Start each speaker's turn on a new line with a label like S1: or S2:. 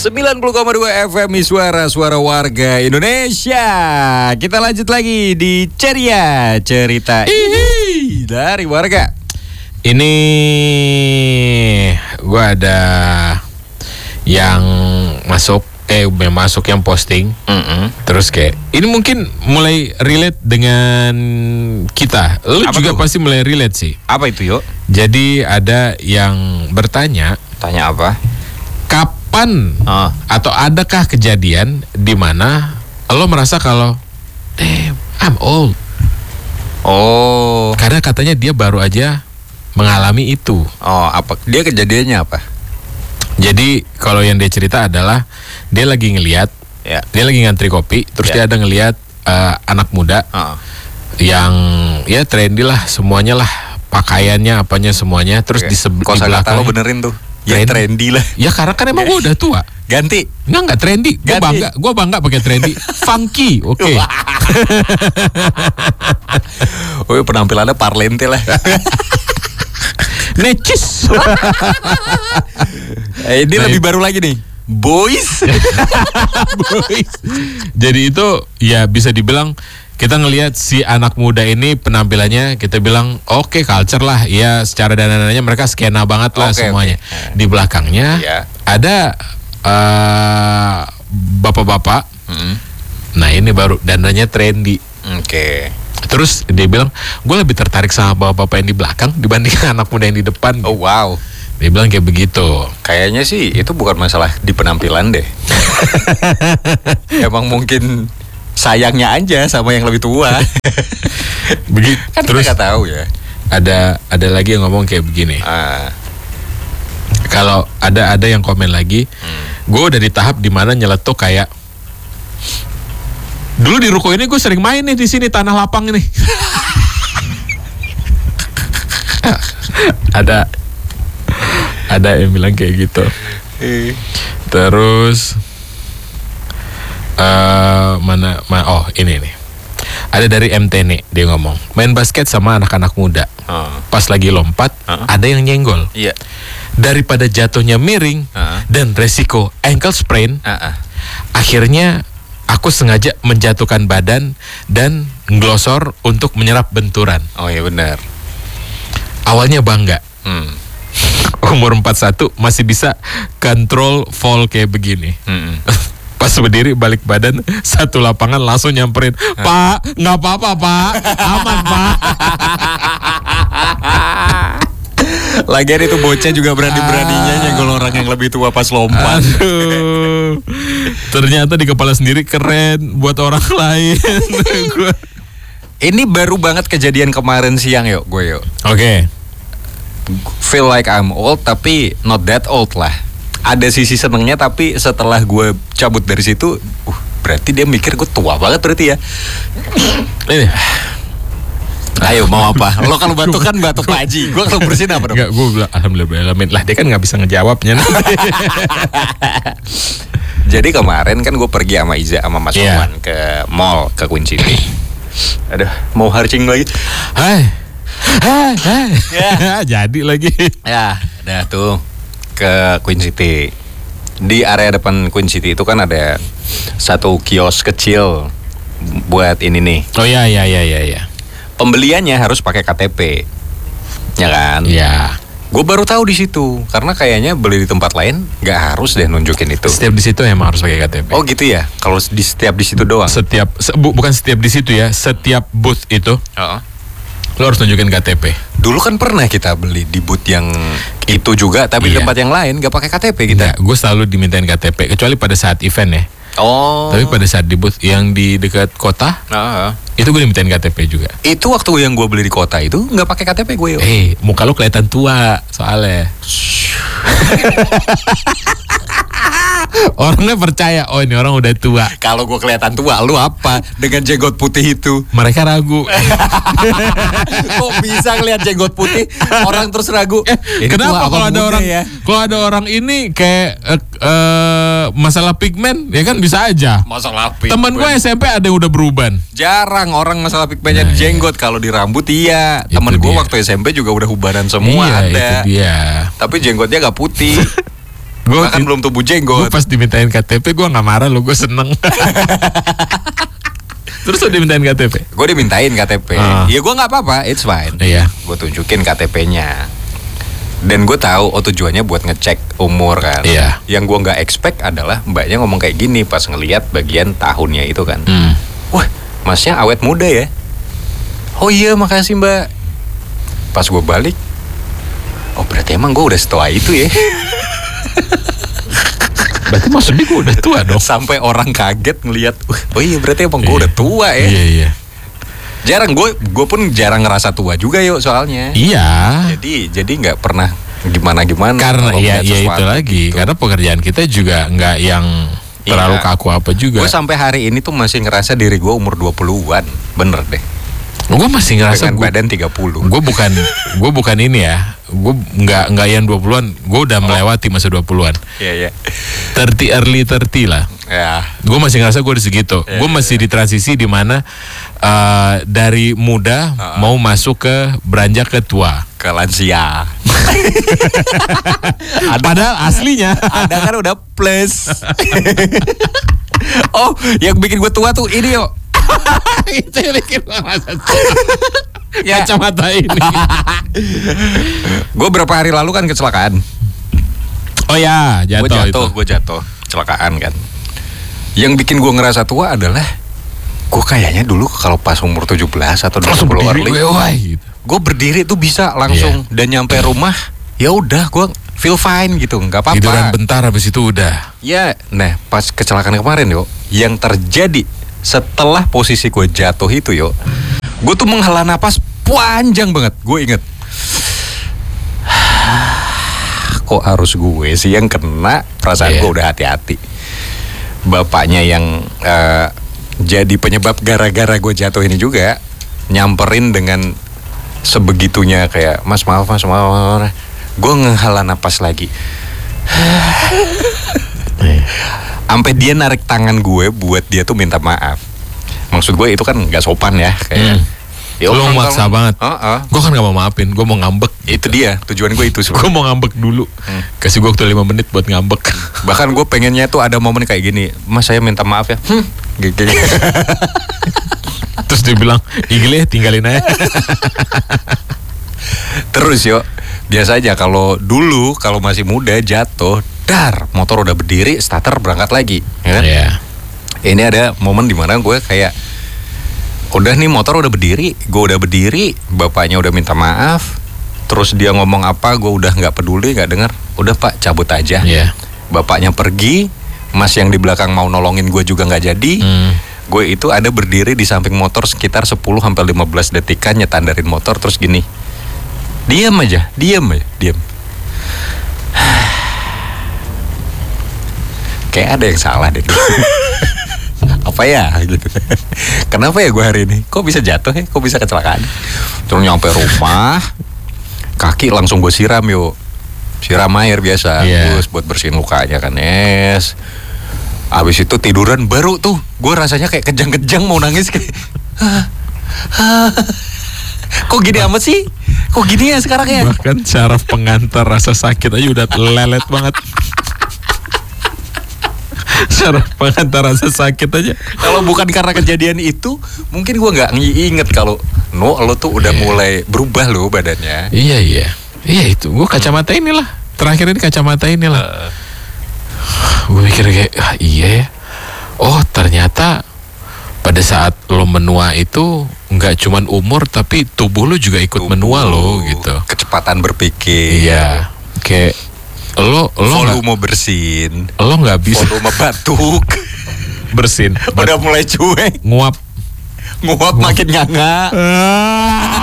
S1: 90,2 FM Suara warga Indonesia. Kita lanjut lagi di Ceria Cerita dari warga.
S2: Ini gue ada yang masuk yang posting. Terus kayak ini mungkin mulai relate dengan kita. Lu
S1: Apa
S2: juga
S1: tuh?
S2: pasti mulai relate sih.
S1: Apa itu, yuk?
S2: Jadi ada yang bertanya,
S1: Tanya apa?
S2: kapan atau adakah kejadian di mana lo merasa kalau damn, I'm old.
S1: Oh,
S2: Karena katanya dia baru aja mengalami itu.
S1: apa? Dia kejadiannya apa?
S2: Jadi kalau yang dia cerita adalah dia lagi ngelihat,
S1: Ya.
S2: dia lagi ngantri kopi, terus
S1: Ya.
S2: dia ada ngelihat anak muda yang ya trendy lah, semuanya lah, pakaiannya apanya semuanya, terus di
S1: Kosa kata lo
S2: belakang.
S1: benerin tuh. Ya trendy lah.
S2: Ya karena kan emang gue udah tua.
S1: Ganti.
S2: Enggak trendy. Gue bangga pakai trendy. Funky, oke.
S1: Oh, penampilannya parlente lah.
S2: Necis.
S1: Ini lebih baru lagi nih. Boys.
S2: Boys. Jadi itu ya bisa dibilang kita ngelihat si anak muda ini penampilannya, kita bilang oke, culture lah. Ya secara dananya mereka skena banget lah semuanya. Di belakangnya ada bapak-bapak. Nah ini baru dananya trendy. Terus dia bilang, gue lebih tertarik sama bapak-bapak yang di belakang dibandingkan anak muda yang di depan.
S1: Oh wow.
S2: Dia bilang kayak begitu.
S1: Kayaknya sih itu bukan masalah di penampilan deh. Emang mungkin sayangnya aja sama yang lebih tua.
S2: Begitu.
S1: Kan
S2: Terus
S1: kita nggak tahu ya.
S2: ada lagi yang ngomong kayak begini. Kalau ada yang komen lagi, gue udah di tahap dimana nyeletuk kayak dulu di ruko ini gue sering main nih di sini tanah lapang ini. ada yang bilang kayak gitu. Terus ini nih. Ada dari MTN dia ngomong, main basket sama anak-anak muda. Pas lagi lompat, ada yang nyenggol.
S1: Iya.
S2: Daripada jatuhnya miring dan resiko ankle sprain, akhirnya aku sengaja menjatuhkan badan dan ngelosor untuk menyerap benturan.
S1: Oh iya benar.
S2: Awalnya bangga. Umur 41 masih bisa kontrol fall kayak begini. Pas berdiri balik badan satu lapangan langsung nyamperin, Pak, nggak apa-apa Pak, aman Pak.
S1: Lagian itu bocah juga berani-beraninya nyenggol orang yang lebih tua pas lompat.
S2: Aduh, ternyata di kepala sendiri keren buat orang lain.
S1: Ini baru banget kejadian kemarin siang yuk.
S2: Oke.
S1: Feel like I'm old tapi not that old lah. Ada sisi senengnya tapi setelah gue cabut dari situ, berarti dia mikir gue tua banget berarti ya.
S2: Ini.
S1: Ayo mau apa? Lo kalau batuk kan batuk Pak Haji. Gue kalau bersihin apa dong?
S2: Enggak, gue bilang alhamdulillah lah dia kan nggak bisa ngejawabnya.
S1: Jadi kemarin kan gue pergi sama Iza sama Mas Wawan ke mall ke Queen City. Aduh, mau harcing lagi.
S2: Hai. Jadi lagi.
S1: Ya, udah tuh ke Queen City. Di area depan Queen City itu kan ada satu kios kecil buat ini nih.
S2: Oh iya.
S1: Pembeliannya harus pakai KTP. Ya kan?
S2: Iya.
S1: Gue baru tahu di situ karena kayaknya beli di tempat lain nggak harus deh nunjukin itu.
S2: Setiap di situ emang harus pakai KTP.
S1: Oh gitu ya? Kalau setiap di situ doang?
S2: Bukan setiap di situ ya, setiap booth itu. Lo harus nunjukin KTP.
S1: Dulu kan pernah kita beli di booth yang itu juga, tapi di tempat yang lain nggak pakai KTP kita.
S2: Gue selalu dimintain KTP, kecuali pada saat event ya.
S1: Oh.
S2: Tapi pada saat di booth yang di dekat kota, itu gue dimintain KTP juga.
S1: Itu waktu yang gue beli di kota itu nggak pakai KTP gue.
S2: Muka lo kelihatan tua soalnya. Orangnya percaya, oh ini orang udah tua.
S1: Kalau gue kelihatan tua, lu apa? Dengan jenggot putih itu.
S2: Mereka ragu.
S1: Kok bisa ngeliat jenggot putih? Orang terus ragu.
S2: Kenapa kalau ada orang kalau ada orang ini kayak masalah pigmen, ya kan bisa aja.
S1: Masalah pigmen.
S2: Temen gue SMP ada yang udah beruban.
S1: Jarang orang masalah pigmennya di jenggot. Kalau di rambut iya. Temen gue waktu SMP juga udah ubanan semua ada.
S2: Itu dia.
S1: Tapi jenggotnya gak putih. Bahkan belum tumbuh
S2: Gue
S1: jenggot.
S2: pas dimintain KTP gue nggak marah lo, gue seneng. Terus lo dimintain KTP?
S1: Gue dimintain KTP. Ya gue nggak apa-apa, it's fine.
S2: Iya.
S1: Gue tunjukin KTP-nya. Dan gue tahu tujuannya buat ngecek umur kan.
S2: Iya.
S1: Yang gue nggak expect adalah mbaknya ngomong kayak gini pas ngelihat bagian tahunnya itu kan. Wah, masnya awet muda ya. Oh iya, makasih mbak. Pas gue balik, oh berarti emang gue udah setua itu ya.
S2: Berarti maksudnya gue udah tua dong.
S1: Sampai orang kaget ngelihat, oh iya berarti emang gue udah tua ya.
S2: Iya.
S1: Jarang, gue pun jarang ngerasa tua juga yuk soalnya.
S2: Iya.
S1: Jadi nggak pernah gimana
S2: Karena
S1: kalau
S2: ya
S1: ngeliat
S2: itu
S1: sesuatu
S2: lagi.
S1: gitu.
S2: Karena pekerjaan kita juga nggak yang terlalu
S1: Iya.
S2: kaku apa juga.
S1: Gue sampai hari ini tuh masih ngerasa diri gue umur 20-an. Bener deh.
S2: Gue masih ngerasa
S1: Dengan badan 30.
S2: gue bukan ini ya. Gue nggak yang 20-an. Gue udah melewati masa 20-an.
S1: Iya.
S2: 30 lah.
S1: Ya.
S2: Gue masih ngerasa gue di segitu. Gue masih di transisi di mana dari muda mau masuk ke beranjak ke tua.
S1: Ke lansia.
S2: Padahal aslinya
S1: Ada kan udah plus. Oh, yang bikin gue tua tuh ini yuk.
S2: itu yang bikin gue merasa
S1: Ya.
S2: kacamata ini.
S1: Gue berapa hari lalu kan kecelakaan.
S2: Oh ya,
S1: Gue jatuh, kecelakaan kan. Yang bikin gue ngerasa tua adalah gue kayaknya dulu kalau pas umur 17 atau 20 early,
S2: gitu.
S1: gue berdiri tuh bisa langsung dan nyampe rumah ya udah gue feel fine gitu, nggak apa-apa.
S2: Tiduran bentar habis itu udah.
S1: Ya, nah pas kecelakaan kemarin yo, yang terjadi setelah posisi gue jatuh itu yo, gue tuh menghela napas panjang banget. Gue inget, kok harus gue sih yang kena, perasaan gue udah hati-hati. Bapaknya yang jadi penyebab gara-gara gue jatuh ini juga nyamperin dengan sebegitunya kayak mas maaf. Gue ngehela napas lagi. Sampai dia narik tangan gue buat dia tuh minta maaf. Maksud gue itu kan nggak sopan ya kayak.
S2: Lo maksa banget. Gue kan gak mau maafin, gue mau ngambek.
S1: Itu dia tujuan gue itu.
S2: Gue mau ngambek dulu. Kasih gue waktu 5 menit buat ngambek.
S1: Bahkan gue pengennya tuh ada momen kayak gini, mas saya minta maaf ya. Gitu.
S2: Terus dia bilang, igile tinggalin aja.
S1: Terus yo, biasa aja kalau dulu kalau masih muda jatuh, motor udah berdiri, starter berangkat lagi, ya kan?
S2: Iya.
S1: Ini ada momen dimana gue kayak udah nih motor udah berdiri, gue udah berdiri, bapaknya udah minta maaf, terus dia ngomong apa, gue udah nggak peduli, nggak dengar, udah pak cabut aja.
S2: Iya.
S1: Bapaknya pergi, mas yang di belakang mau nolongin gue juga nggak jadi. Gue itu ada berdiri di samping motor sekitar 10-15 detikan nyetandarin motor terus gini. Diam aja. Kayak ada yang salah deh. Apa ya gitu. Kenapa ya gue hari ini? Kok bisa jatuh ya? Kok bisa kecelakaan? Terus nyampe rumah, kaki langsung gue siram yuk. Siram air biasa, terus buat bersihin lukanya kan, Abis itu tiduran baru tuh, gue rasanya kayak kejang-kejang mau nangis kayak. Kok gini amat sih? Kok gini ya sekarang ya?
S2: Bahkan syaraf pengantar rasa sakit aja udah lelet banget. Syaraf pengantar rasa sakit aja.
S1: Kalau bukan karena kejadian itu, mungkin gue nggak inget kalau lo tuh udah mulai berubah lo badannya.
S2: Iya itu. Gue kacamata inilah. Terakhir ini kacamata inilah. Gue mikir kayak iya ya. Oh ternyata pada saat lo menua itu nggak cuman umur tapi tubuh lo juga ikut menua lo gitu.
S1: Kecepatan berpikir.
S2: Iya. Kayak lo
S1: volume bersin.
S2: Lo nggak bisa.
S1: Volume batuk.
S2: Bersin.
S1: Udah mulai cuek.
S2: Nguap
S1: makin nganga.